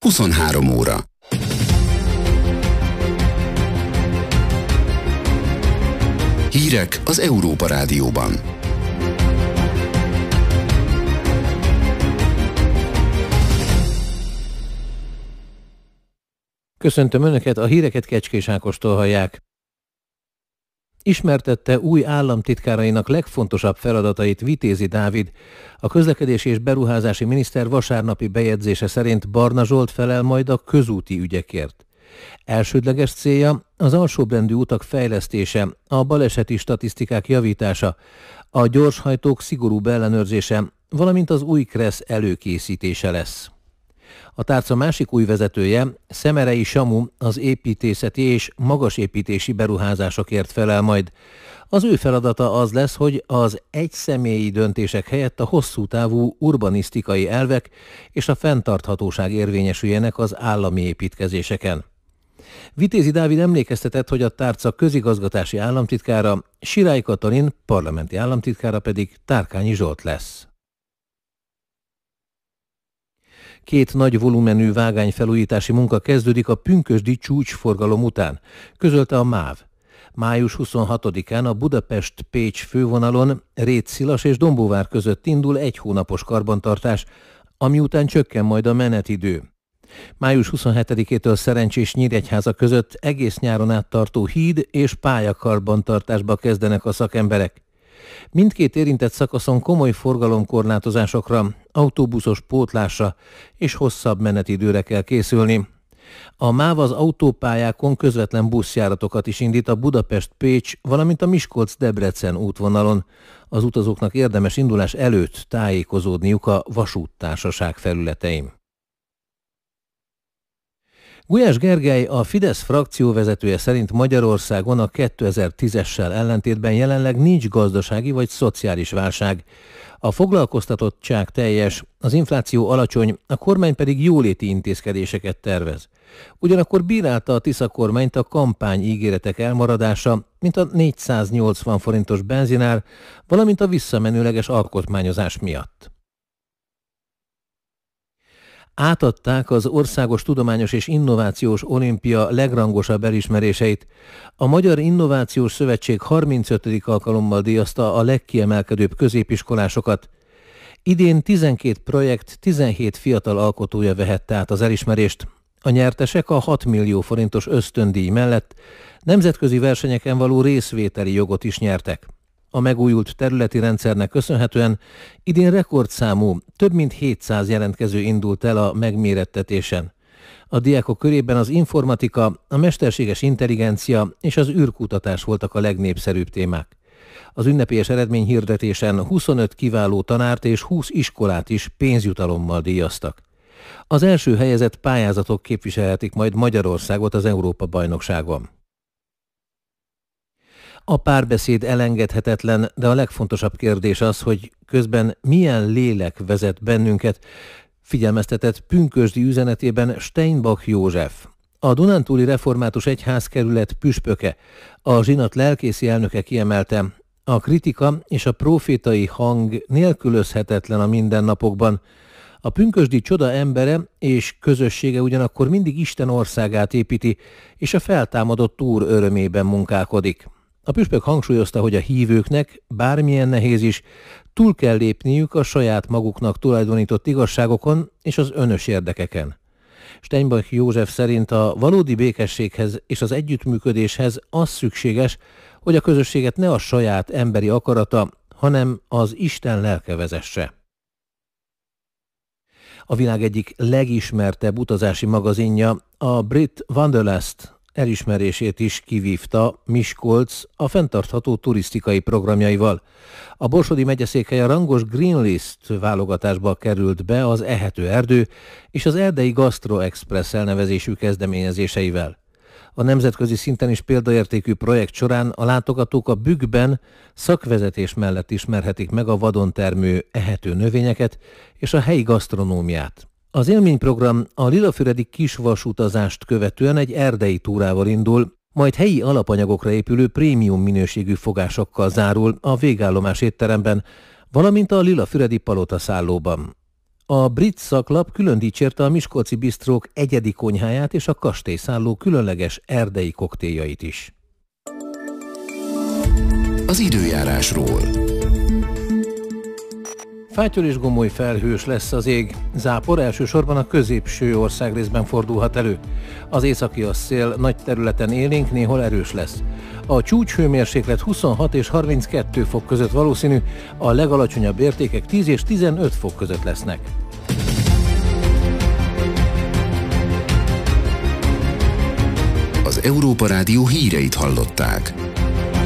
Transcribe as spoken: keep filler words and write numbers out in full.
huszonhárom óra. Hírek az Európa Rádióban. Köszöntöm Önöket, a híreket Kecskés Ákostól hallják. Ismertette új államtitkárainak legfontosabb feladatait Vitézi Dávid. A közlekedési és beruházási miniszter vasárnapi bejegyzése szerint Barna Zsolt felel majd a közúti ügyekért. Elsődleges célja az alsóbrendű utak fejlesztése, a baleseti statisztikák javítása, a gyorshajtók szigorúbb ellenőrzése, valamint az új KRESZ előkészítése lesz. A tárca másik új vezetője, Szemerei Samu, az építészeti és magasépítési beruházásokért felel majd. Az ő feladata az lesz, hogy az egyszemélyi döntések helyett a hosszú távú urbanisztikai elvek és a fenntarthatóság érvényesüljenek az állami építkezéseken. Vitézi Dávid emlékeztetett, hogy a tárca közigazgatási államtitkára, Sirály Katalin parlamenti államtitkára pedig Tárkányi Zsolt lesz. Két nagy volumenű vágányfelújítási munka kezdődik a pünkösdi csúcsforgalom után, közölte a MÁV. május huszonhatodikán a Budapest-Pécs fővonalon Rétszilas és Dombóvár között indul egy hónapos karbantartás, ami után csökken majd a menetidő. május huszonhetedikétől Szerencsés Nyíregyháza között egész nyáron át tartó híd és pályakarbantartásba kezdenek a szakemberek. Mindkét érintett szakaszon komoly forgalomkorlátozásokra, autóbuszos pótlásra és hosszabb menetidőre kell készülni. A MÁV az autópályákon közvetlen buszjáratokat is indít a Budapest-Pécs, valamint a Miskolc-Debrecen útvonalon. Az utazóknak érdemes indulás előtt tájékozódniuk a vasúttársaság felületein. Gulyás Gergely, a Fidesz frakcióvezetője szerint Magyarországon a kétezer-tízessel ellentétben jelenleg nincs gazdasági vagy szociális válság. A foglalkoztatottság teljes, az infláció alacsony, a kormány pedig jóléti intézkedéseket tervez. Ugyanakkor bírálta a Tisza kormányt a kampány ígéretek elmaradása, mint a négyszáznyolcvan forintos benzinár, valamint a visszamenőleges alkotmányozás miatt. Átadták az Országos Tudományos és Innovációs Olimpia legrangosabb elismeréseit. A Magyar Innovációs Szövetség harmincötödik alkalommal díjazta a legkiemelkedőbb középiskolásokat. Idén tizenkét projekt, tizenhét fiatal alkotója vehette át az elismerést. A nyertesek a hat millió forintos ösztöndíj mellett nemzetközi versenyeken való részvételi jogot is nyertek. A megújult területi rendszernek köszönhetően idén rekordszámú, több mint hétszáz jelentkező indult el a megmérettetésen. A diákok körében az informatika, a mesterséges intelligencia és az űrkutatás voltak a legnépszerűbb témák. Az ünnepélyes eredményhirdetésen huszonöt kiváló tanárt és húsz iskolát is pénzjutalommal díjaztak. Az első helyezett pályázatok képviselhetik majd Magyarországot az Európa-bajnokságon. A párbeszéd elengedhetetlen, de a legfontosabb kérdés az, hogy közben milyen lélek vezet bennünket, figyelmeztetett pünkösdi üzenetében Steinbach József. A Dunántúli Református Egyházkerület püspöke, a zsinat lelkészi elnöke kiemelte, a kritika és a profétai hang nélkülözhetetlen a mindennapokban. A pünkösdi csoda embere és közössége ugyanakkor mindig Isten országát építi, és a feltámadott Úr örömében munkálkodik. A püspök hangsúlyozta, hogy a hívőknek, bármilyen nehéz is, túl kell lépniük a saját maguknak tulajdonított igazságokon és az önös érdekeken. Steinbach József szerint a valódi békességhez és az együttműködéshez az szükséges, hogy a közösséget ne a saját emberi akarata, hanem az Isten lelke vezesse. A világ egyik legismertebb utazási magazinja, a Brit Wanderlust elismerését is kivívta Miskolc a fenntartható turisztikai programjaival. A Borsodi megyeszékhely a rangos Green List válogatásba került be az Ehető Erdő és az Erdei Gastro Express elnevezésű kezdeményezéseivel. A nemzetközi szinten is példaértékű projekt során a látogatók a Bükkben szakvezetés mellett ismerhetik meg a vadon termő ehető növényeket és a helyi gasztronómiát. Az élményprogram a lilafüredi kisvasutazást követően egy erdei túrával indul, majd helyi alapanyagokra épülő prémium minőségű fogásokkal zárul a végállomás étteremben, valamint a lilafüredi palotaszállóban. A brit szaklap külön dicsérte a miskolci bisztrók egyedi konyháját és a kastélyszálló különleges erdei koktéljait is. Az időjárásról. Fátyol és gomoly felhős lesz az ég. Zápor elsősorban a középső országrészben fordulhat elő. Az északi a szél nagy területen élénk, néhol erős lesz. A csúcshőmérséklet huszonhat és harminckettő fok között valószínű, a legalacsonyabb értékek tíz és tizenöt fok között lesznek. Az Európa Rádió híreit hallották.